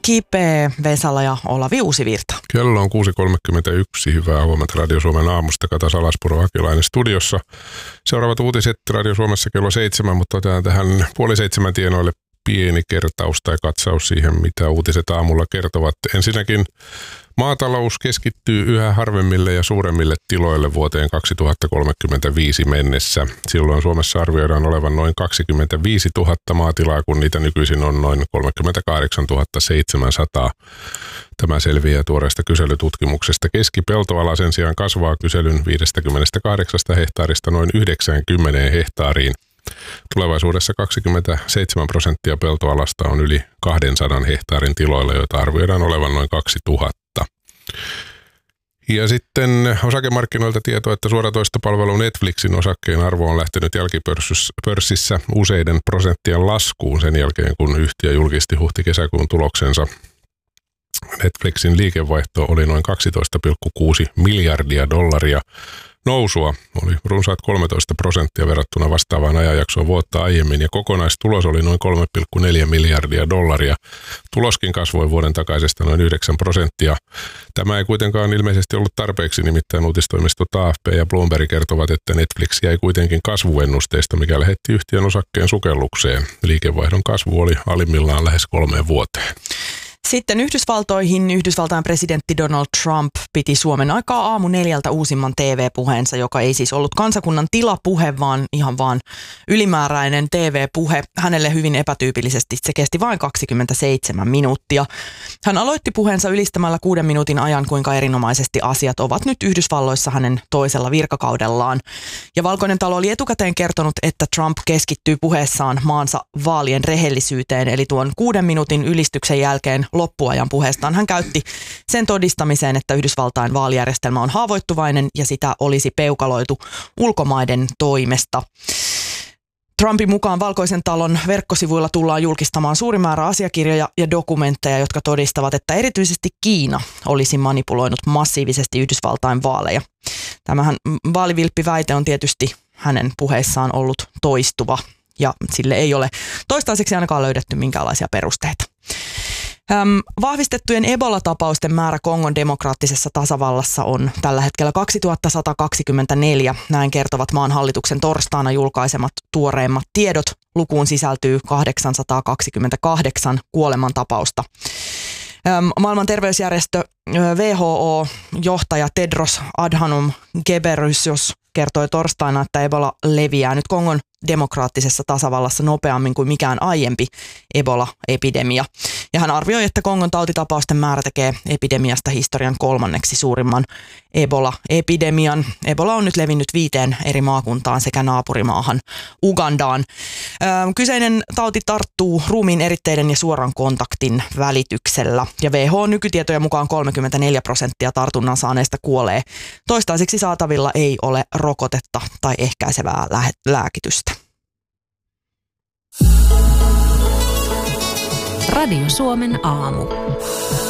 Kipe Vesala ja Olavi Uusivirta. Kello on 6.31. Hyvää huomenta Radio Suomen aamusta. Kata Salaspuro Akilainen studiossa. Seuraavat uutiset Radio Suomessa kello 7, mutta otetaan tähän 6:30 tienoille pieni kertaus tai katsaus siihen, mitä uutiset aamulla kertovat. Ensinnäkin maatalous keskittyy yhä harvemmille ja suuremmille tiloille vuoteen 2035 mennessä. Silloin Suomessa arvioidaan olevan noin 25 000 maatilaa, kun niitä nykyisin on noin 38 700. Tämä selviää tuoreesta kyselytutkimuksesta. Keskipeltoala sen sijaan kasvaa kyselyn 58 hehtaarista noin 90 hehtaariin. Tulevaisuudessa 27% peltoalasta on yli 200 hehtaarin tiloilla, joita arvioidaan olevan noin 2000. Ja sitten osakemarkkinoilta tietoa, että suoratoistopalvelu Netflixin osakkeen arvo on lähtenyt jälkipörssissä useiden prosenttien laskuun sen jälkeen, kun yhtiö julkisti huhti-kesäkuun tuloksensa. Netflixin liikevaihto oli noin $12,6 miljardia. Nousua oli runsaat 13% verrattuna vastaavaan ajanjaksoon vuotta aiemmin ja kokonaistulos oli noin $3,4 miljardia. Tuloskin kasvoi vuoden takaisesta noin 9%. Tämä ei kuitenkaan ilmeisesti ollut tarpeeksi, nimittäin uutistoimistot AFP ja Bloomberg kertovat, että Netflix jäi kuitenkin kasvuennusteista, mikä lähetti yhtiön osakkeen sukellukseen. Liikevaihdon kasvu oli alimmillaan lähes 3 vuoteen. Sitten Yhdysvaltoihin. Yhdysvaltain presidentti Donald Trump piti Suomen aikaa 3:00 uusimman TV-puheensa, joka ei siis ollut kansakunnan tilapuhe, vaan ihan vaan ylimääräinen TV-puhe. Hänelle hyvin epätyypillisesti se kesti vain 27 minuuttia. Hän aloitti puheensa ylistämällä 6 minuutin ajan, kuinka erinomaisesti asiat ovat nyt Yhdysvalloissa hänen toisella virkakaudellaan. Ja Valkoinen talo oli etukäteen kertonut, että Trump keskittyy puheessaan maansa vaalien rehellisyyteen, eli tuon 6 minuutin ylistyksen jälkeen loppuajan puheestaan hän käytti sen todistamiseen, että Yhdysvaltain vaalijärjestelmä on haavoittuvainen ja sitä olisi peukaloitu ulkomaiden toimesta. Trumpin mukaan Valkoisen talon verkkosivuilla tullaan julkistamaan suuri määrä asiakirjoja ja dokumentteja, jotka todistavat, että erityisesti Kiina olisi manipuloinut massiivisesti Yhdysvaltain vaaleja. Tämähän vaalivilppiväite on tietysti hänen puheissaan ollut toistuva ja sille ei ole toistaiseksi ainakaan löydetty minkäänlaisia perusteita. Vahvistettujen Ebola-tapausten määrä Kongon demokraattisessa tasavallassa on tällä hetkellä 2124. Näin kertovat maan hallituksen torstaina julkaisemat tuoreimmat tiedot. Lukuun sisältyy 828 kuolemantapausta. Maailman terveysjärjestö WHO-johtaja Tedros Adhanom Ghebreyesus kertoi torstaina, että Ebola leviää nyt Kongon demokraattisessa tasavallassa nopeammin kuin mikään aiempi Ebola-epidemia. Ja hän arvioi, että Kongon tautitapausten määrä tekee epidemiasta historian 3. suurimman Ebola-epidemian. Ebola on nyt levinnyt 5 eri maakuntaan sekä naapurimaahan Ugandaan. Kyseinen tauti tarttuu ruumiin eritteiden ja suoran kontaktin välityksellä. Ja WHO nykytietojen mukaan 34% tartunnan saaneista kuolee. Toistaiseksi saatavilla ei ole rokotetta tai ehkäisevää lääkitystä. Radio Suomen aamu.